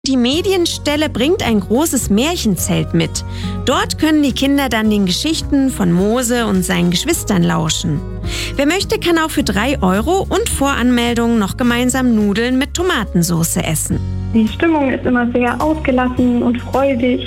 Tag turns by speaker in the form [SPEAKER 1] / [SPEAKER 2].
[SPEAKER 1] Die Medienstelle bringt ein großes Märchenzelt mit. Dort können die Kinder dann den Geschichten von Mose und seinen Geschwistern lauschen. Wer möchte, kann auch für 3 € und Voranmeldung noch gemeinsam Nudeln mit Tomatensauce essen.
[SPEAKER 2] Die Stimmung ist immer sehr ausgelassen und freudig.